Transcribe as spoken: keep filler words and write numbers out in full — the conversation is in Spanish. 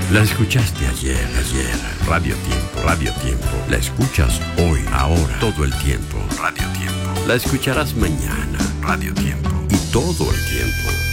La escuchaste ayer, ayer. Radio Tiempo, Radio Tiempo. La escuchas hoy, ahora, todo el tiempo. Radio Tiempo. La escucharás mañana. Radio Tiempo. Y todo el tiempo.